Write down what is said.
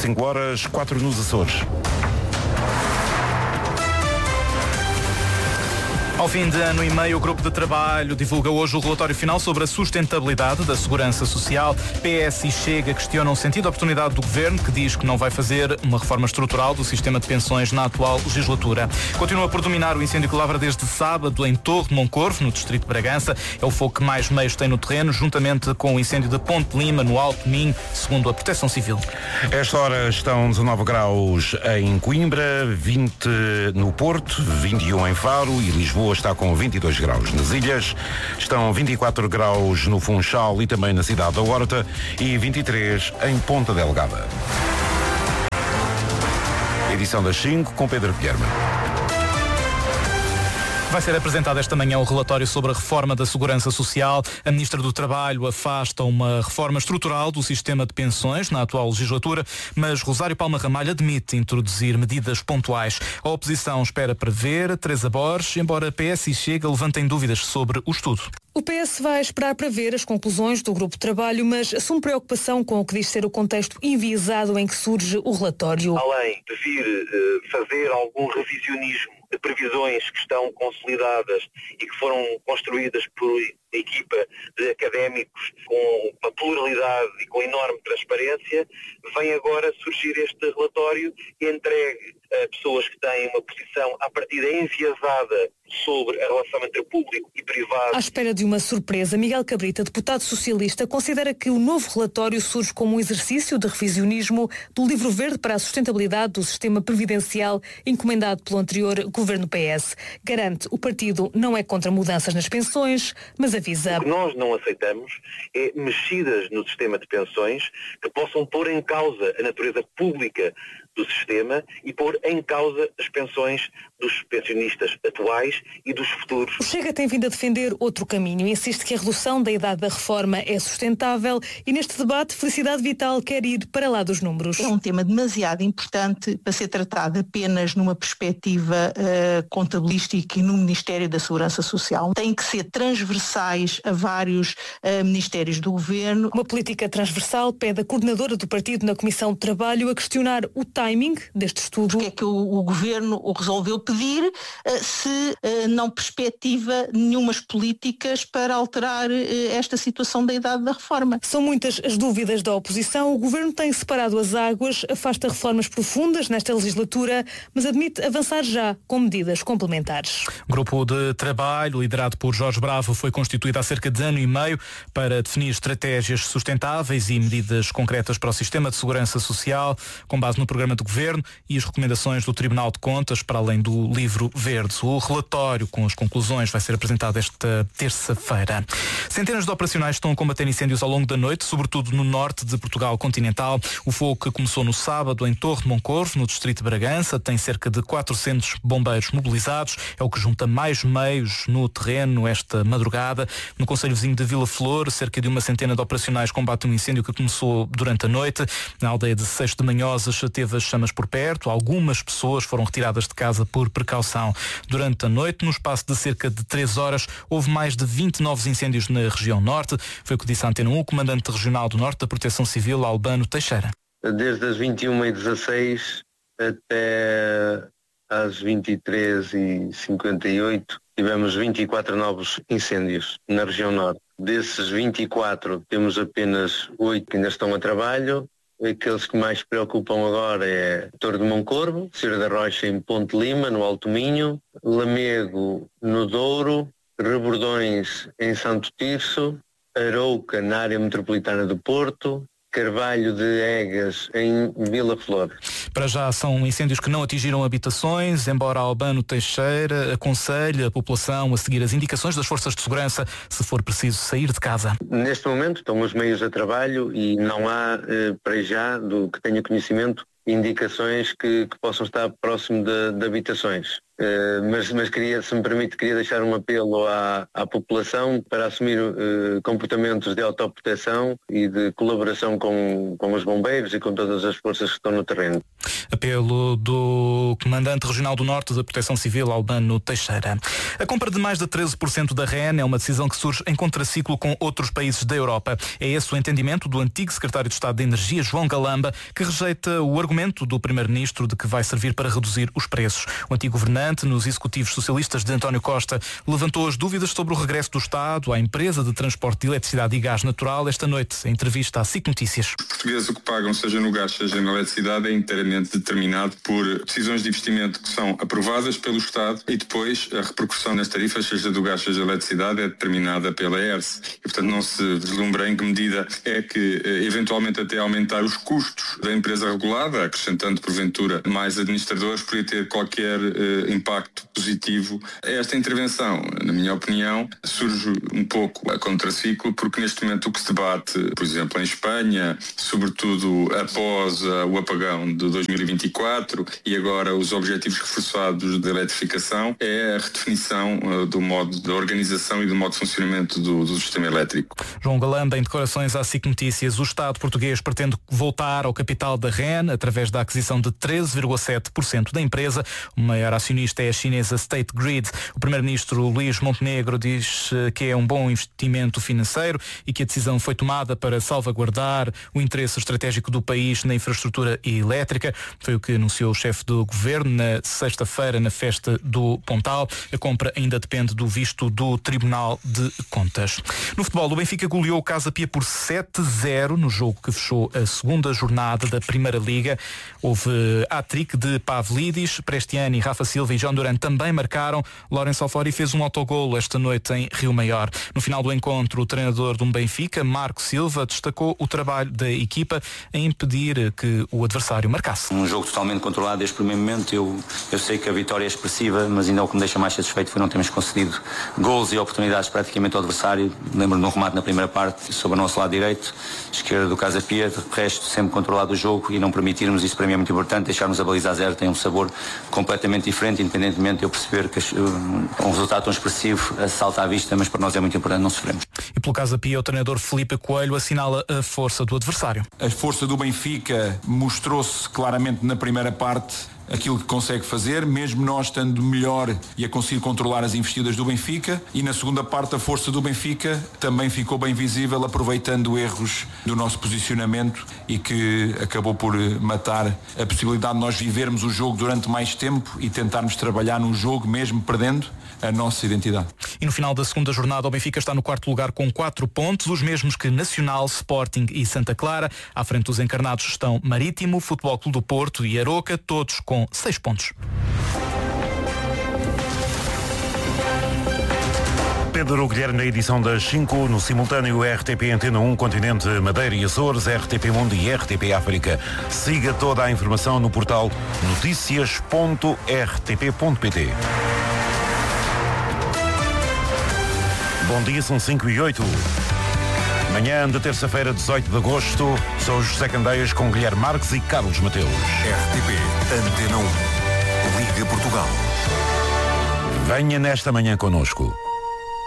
5h04 nos Açores. Ao fim de ano e meio, o Grupo de Trabalho divulga hoje o relatório final sobre a sustentabilidade da Segurança Social. PS e Chega questionam o sentido da oportunidade do Governo, que diz que não vai fazer uma reforma estrutural do sistema de pensões na atual legislatura. Continua por dominar o incêndio que lavra desde sábado em Torre de Moncorvo, no distrito de Bragança. É o fogo que mais meios tem no terreno, juntamente com o incêndio de Ponte Lima, no Alto Minho, segundo a Proteção Civil. Esta hora estão 19 graus em Coimbra, 20 no Porto, 21 em Faro e Lisboa está com 22 graus. Nas ilhas estão 24 graus no Funchal e também na cidade da Horta e 23 em Ponta Delgada. Edição das 5 com Pedro Guilherme. Vai ser apresentado esta manhã o relatório sobre a reforma da Segurança Social. A Ministra do Trabalho afasta uma reforma estrutural do sistema de pensões na atual legislatura, mas Rosário Palma Ramalho admite introduzir medidas pontuais. A oposição espera para ver Teresa Borges, embora PS e Chega levantem dúvidas sobre o estudo. O PS vai esperar para ver as conclusões do Grupo de Trabalho, mas assume preocupação com o que diz ser o contexto enviesado em que surge o relatório. Além de vir fazer algum revisionismo de previsões que estão consolidadas e que foram construídas por equipa de académicos com uma pluralidade e com enorme transparência, vem agora surgir este relatório entregue a pessoas que têm uma posição à partida enviesada sobre a relação entre público e privado. À espera de uma surpresa, Miguel Cabrita, deputado socialista, considera que o novo relatório surge como um exercício de revisionismo do Livro Verde para a Sustentabilidade do Sistema Previdencial encomendado pelo anterior governo PS. Garante, o partido não é contra mudanças nas pensões, mas avisa. O que nós não aceitamos é mexidas no sistema de pensões que possam pôr em causa a natureza pública do sistema e pôr em causa as pensões dos pensionistas atuais e dos futuros. O Chega tem vindo a defender outro caminho. Insiste que a redução da idade da reforma é sustentável e neste debate Felicidade Vital quer ir para lá dos números. É um tema demasiado importante para ser tratado apenas numa perspectiva contabilística e no Ministério da Segurança Social. Tem que ser transversais a vários ministérios do Governo. Uma política transversal pede a coordenadora do partido na Comissão de Trabalho a questionar o timing deste estudo. Porque é que o Governo o resolveu pedir se não perspectiva nenhumas políticas para alterar esta situação da idade da reforma. São muitas as dúvidas da oposição. O Governo tem separado as águas, afasta reformas profundas nesta legislatura, mas admite avançar já com medidas complementares. O grupo de trabalho, liderado por Jorge Bravo, foi constituído há cerca de ano e meio para definir estratégias sustentáveis e medidas concretas para o sistema de segurança social, com base no programa do Governo e as recomendações do Tribunal de Contas, para além do Livro Verde. O relatório com as conclusões vai ser apresentado esta terça-feira. Centenas de operacionais estão a combater incêndios ao longo da noite, sobretudo no norte de Portugal continental. O fogo que começou no sábado em Torre de Moncorvo, no distrito de Bragança, tem cerca de 400 bombeiros mobilizados. É o que junta mais meios no terreno esta madrugada. No concelho vizinho de Vila Flor, cerca de uma centena de operacionais combatem um incêndio que começou durante a noite. Na aldeia de Seixo de Manhosas teve as chamas por perto. Algumas pessoas foram retiradas de casa por precaução. Durante a noite, no espaço de cerca de 3 horas, houve mais de 20 novos incêndios na região norte. Foi o que disse a Antena 1, o comandante regional do Norte da Proteção Civil, Albano Teixeira. Desde as 21h16 até às 23h58 tivemos 24 novos incêndios na região norte. Desses 24 temos apenas 8 que ainda estão a trabalho. Aqueles que mais preocupam agora é Torre de Moncorvo, Cira da Rocha em Ponte Lima, no Alto Minho, Lamego no Douro, Rebordões em Santo Tirso, Arouca na área metropolitana do Porto, Carvalho de Egas em Vila Flor. Para já são incêndios que não atingiram habitações, embora Albano Teixeira aconselhe a população a seguir as indicações das forças de segurança se for preciso sair de casa. Neste momento estão os meios a trabalho e não há, para já, do que tenha conhecimento, indicações que possam estar próximo de habitações. Mas queria, se me permite, deixar um apelo à população para assumir comportamentos de autoproteção e de colaboração com os bombeiros e com todas as forças que estão no terreno. Apelo do Comandante Regional do Norte da Proteção Civil, Albano Teixeira. A compra de mais de 13% da REN é uma decisão que surge em contraciclo com outros países da Europa. É esse o entendimento do antigo Secretário de Estado de Energia, João Galamba, que rejeita o argumento do Primeiro-Ministro de que vai servir para reduzir os preços. O antigo governante, nos executivos socialistas de António Costa, levantou as dúvidas sobre o regresso do Estado à empresa de transporte de eletricidade e gás natural esta noite, em entrevista à SIC Notícias. Os portugueses o que pagam, seja no gás, seja na eletricidade, é inteiramente determinado por decisões de investimento que são aprovadas pelo Estado e depois a repercussão nas tarifas, seja do gás, seja da eletricidade, é determinada pela ERSE. E, portanto, não se vislumbra em que medida é que, eventualmente, até aumentar os custos da empresa regulada, acrescentando, porventura, mais administradores, poderia ter qualquer impacto positivo. Esta intervenção, na minha opinião, surge um pouco a contraciclo, porque neste momento o que se debate, por exemplo, em Espanha, sobretudo após o apagão de 2024 e agora os objetivos reforçados da eletrificação, é a redefinição do modo de organização e do modo de funcionamento do sistema elétrico. João Galamba, em declarações à SIC Notícias, o Estado português pretende voltar ao capital da REN através da aquisição de 13,7% da empresa. O maior acionista é a chinesa State Grid. O Primeiro-Ministro Luís Montenegro diz que é um bom investimento financeiro e que a decisão foi tomada para salvaguardar o interesse estratégico do país na infraestrutura elétrica. Foi o que anunciou o chefe do governo na sexta-feira na festa do Pontal. A compra ainda depende do visto do Tribunal de Contas. No futebol, o Benfica goleou o Casa Pia por 7-0 no jogo que fechou a segunda jornada da Primeira Liga. Houve hat-trick de Pavlidis, Prestiani, Rafa Silva e João Durant também marcaram. Lourenço Alfori fez um autogolo esta noite em Rio Maior. No final do encontro, o treinador do Benfica, Marco Silva, destacou o trabalho da equipa em impedir que o adversário marcasse. Um jogo totalmente controlado desde o primeiro momento. Eu sei que a vitória é expressiva, mas ainda o que me deixa mais satisfeito foi não termos concedido gols e oportunidades praticamente ao adversário. Lembro-me de um remate na primeira parte sobre o nosso lado direito, esquerda do Casa Pia, de resto sempre controlado o jogo e não permitirmos, isso para mim é muito importante, deixarmos a baliza a zero tem um sabor completamente diferente, independentemente de eu perceber que um resultado tão expressivo salta à vista, mas para nós é muito importante não sofrermos. E pelo Casa Pia, o treinador Felipe Coelho assinala a força do adversário. A força do Benfica mostrou-se claramente na primeira parte aquilo que consegue fazer, mesmo nós estando melhor e a conseguir controlar as investidas do Benfica, e na segunda parte a força do Benfica também ficou bem visível, aproveitando erros do nosso posicionamento e que acabou por matar a possibilidade de nós vivermos o jogo durante mais tempo e tentarmos trabalhar no jogo mesmo perdendo a nossa identidade. E no final da segunda jornada o Benfica está no quarto lugar com 4 pontos, os mesmos que Nacional, Sporting e Santa Clara. À frente dos encarnados estão Marítimo, Futebol Clube do Porto e Aroca, todos com 6 pontos. Pedro Guilherme na edição das 5, no simultâneo RTP Antena 1, Continente, Madeira e Açores, RTP Mundo e RTP África. Siga toda a informação no portal noticias.rtp.pt. Bom dia, são 5:08. Manhã de terça-feira, 18 de agosto, são os José Candeias com Guilherme Marques e Carlos Mateus. RTP Antena 1, Liga Portugal. Venha nesta manhã connosco.